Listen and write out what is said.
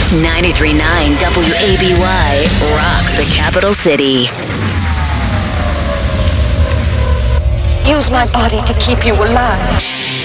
93.9 WABY rocks the capital city. Use my body to keep you alive.